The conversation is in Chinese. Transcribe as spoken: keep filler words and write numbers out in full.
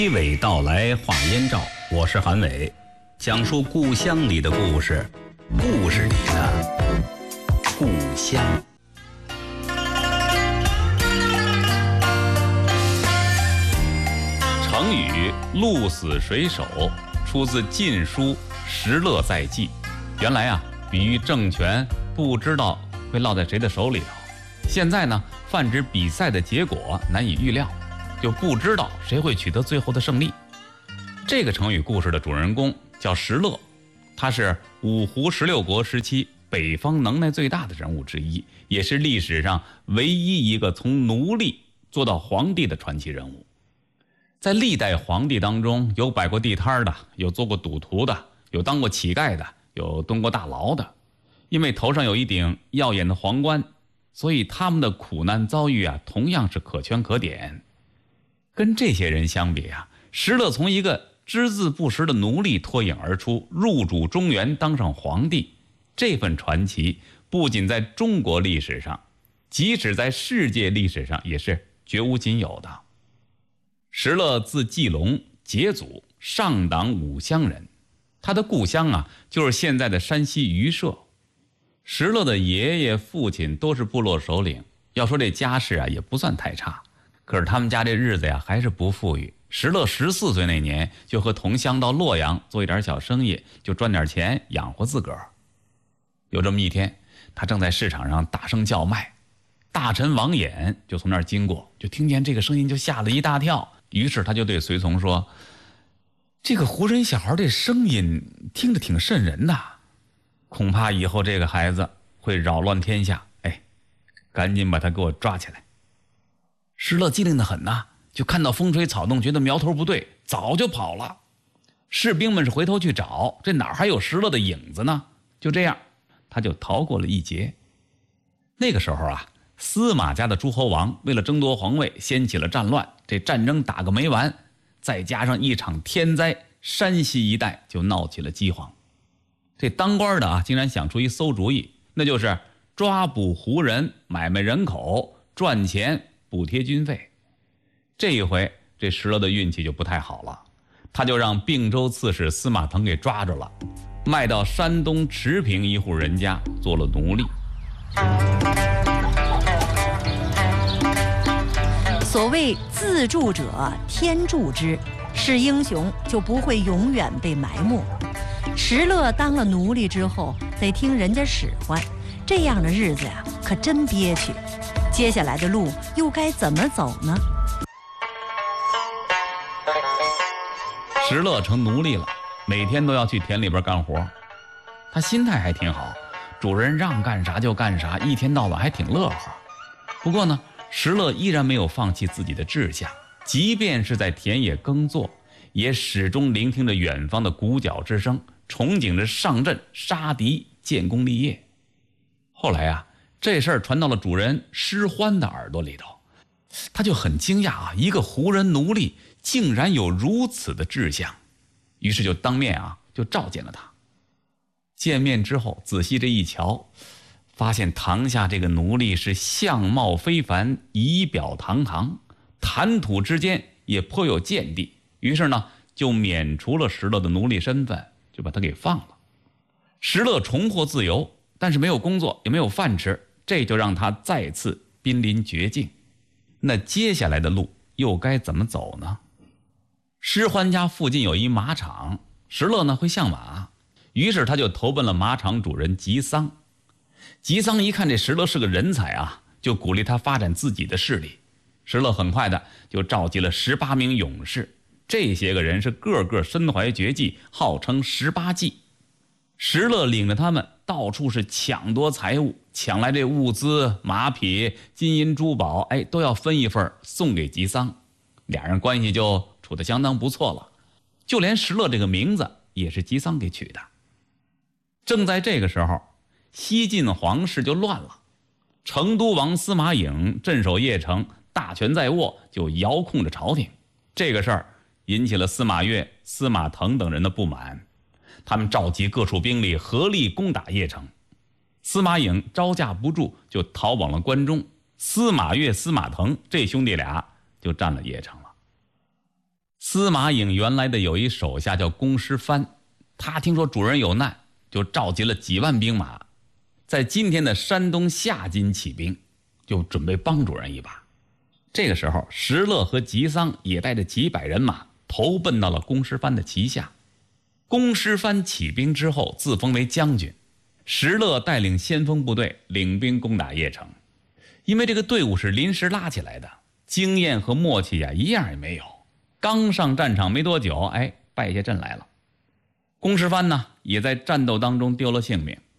娓娓道来话燕赵，我是韩伟，讲述故乡里的故事，故事里的故乡。成语鹿死谁手出自《晋书·石勒载记》，原来啊，比喻政权不知道会落在谁的手里头。现在呢，泛指比赛的结果难以预料，就不知道谁会取得最后的胜利。这个成语故事的主人公叫石勒，他是五胡十六国时期北方能耐最大的人物之一，也是历史上唯一一个从奴隶做到皇帝的传奇人物。在历代皇帝当中，有摆过地摊的，有做过赌徒的，有当过乞丐的，有蹲过大牢的。因为头上有一顶耀眼的皇冠，所以他们的苦难遭遇啊，同样是可圈可点。跟这些人相比啊，石勒从一个只字不识的奴隶脱颖而出，入主中原，当上皇帝，这份传奇不仅在中国历史上，即使在世界历史上也是绝无仅有的。石勒字季龙，羯族，上党武乡人，他的故乡啊，就是现在的山西榆社。石勒的爷爷父亲都是部落首领，要说这家世啊，也不算太差。可是他们家这日子呀，还是不富裕。石勒十四岁那年，就和同乡到洛阳做一点小生意，就赚点钱养活自个儿。有这么一天，他正在市场上大声叫卖，大臣王衍就从那儿经过，就听见这个声音，就吓了一大跳。于是他就对随从说：“这个胡人小孩这声音听着挺瘆人的，恐怕以后这个孩子会扰乱天下。哎，赶紧把他给我抓起来。”石勒机灵得很呐，就看到风吹草动，觉得苗头不对，早就跑了。士兵们是回头去找，这哪还有石勒的影子呢？就这样，他就逃过了一劫。那个时候啊，司马家的诸侯王为了争夺皇位，掀起了战乱，这战争打个没完，再加上一场天灾，山西一带就闹起了饥荒。这当官的啊，竟然想出一馊主意，那就是抓捕胡人，买卖人口，赚钱补贴军费。这一回这石勒的运气就不太好了，他就让并州刺史司马腾给抓着了，卖到山东持平一户人家做了奴隶。 所谓自助者天助之，是英雄就不会永远被埋没。石勒当了奴隶之后，得听人家使唤，这样的日子呀，可真憋屈。接下来的路又该怎么走呢？ 石勒成奴隶了，每天都要去田里边干活。他心态还挺好，主人让干啥就干啥，一天到晚还挺乐呵。不过呢，石勒依然没有放弃自己的志向，即便是在田野耕作，也始终聆听着远方的鼓角之声，憧憬着上阵杀敌，建功立业。后来啊，这事儿传到了主人施欢的耳朵里头，他就很惊讶啊，一个胡人奴隶竟然有如此的志向，于是就当面啊就召见了他。见面之后，仔细这一瞧，发现堂下这个奴隶是相貌非凡，仪表堂堂，谈吐之间也颇有见地，于是呢就免除了石勒的奴隶身份，就把他给放了。石勒重获自由，但是没有工作，也没有饭吃，这就让他再次濒临绝境。那接下来的路又该怎么走呢？施欢家附近有一马场，石勒呢会相马，于是他就投奔了马场主人吉桑。吉桑一看这石勒是个人才啊，就鼓励他发展自己的势力。石勒很快的就召集了十八名勇士，这些个人是个个身怀绝技，号称十八骑。石勒领着他们到处是抢夺财物，抢来这物资、马匹、金银珠宝，哎，都要分一份送给吉桑。俩人关系就处得相当不错了，就连石勒这个名字也是吉桑给取的。正在这个时候，西晋皇室就乱了，成都王司马颖镇守邺城，大权在握，就遥控着朝廷。这个事儿引起了司马越、司马腾等人的不满，他们召集各处兵力合力攻打邺城。司马颖招架不住，就逃往了关中。司马越、司马腾这兄弟俩就占了邺城了。 司马颖原来的有一手下叫公师藩，他听说主人有难，就召集了几万兵马，在今天的山东夏津起兵，就准备帮主人一把。这个时候，石勒和吉桑也带着几百人马投奔到了公师藩的旗下。公师藩起兵之后，自封为将军，石勒带领先锋部队领兵攻打邺城。因为这个队伍是临时拉起来的，经验和默契呀一样也没有，刚上战场没多久，哎，败下阵来了。公师藩呢也在战斗当中丢了性命。